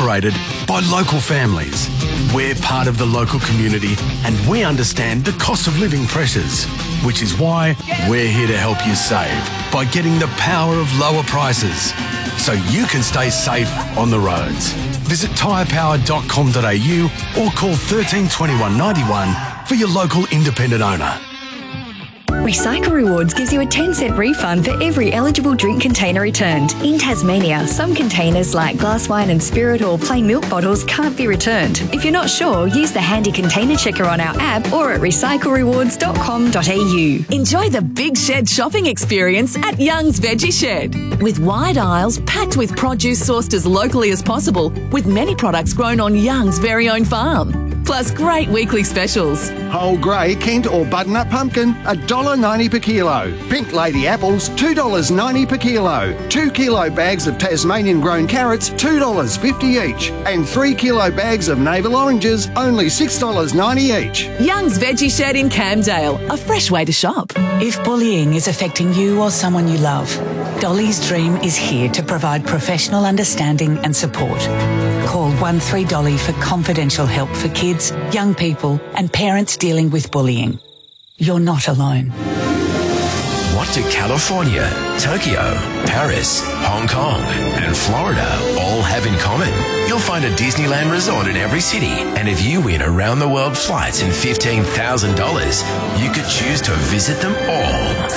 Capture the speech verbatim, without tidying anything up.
operated by local families. We're part of the local community and we understand the cost of living pressures, which is why we're here to help you save by getting the power of lower prices so you can stay safe on the roads. Visit tyre power dot com dot a u or call one three two one nine one for your local independent owner. Recycle Rewards gives you a ten cent refund for every eligible drink container returned. In Tasmania, some containers like glass wine and spirit or plain milk bottles can't be returned. If you're not sure, use the handy container checker on our app or at recycle rewards dot com dot a u. Enjoy the Big Shed shopping experience at Young's Veggie Shed. With wide aisles packed with produce sourced as locally as possible, with many products grown on Young's very own farm. Plus great weekly specials. Whole grey Kent or butternut pumpkin, one dollar ninety per kilo. Pink lady apples, two dollars ninety per kilo. Two kilo bags of Tasmanian grown carrots, two dollars fifty each. And three kilo bags of navel oranges, only six dollars ninety each. Young's Veggie Shed in Camdale, a fresh way to shop. If bullying is affecting you or someone you love, Dolly's Dream is here to provide professional understanding and support. Call one three Dolly for confidential help for kids, young people and parents dealing with bullying. You're not alone. What do California, Tokyo, Paris, Hong Kong and Florida all have in common? You'll find a Disneyland resort in every city, and if you win around the world flights and fifteen thousand dollars, you could choose to visit them all.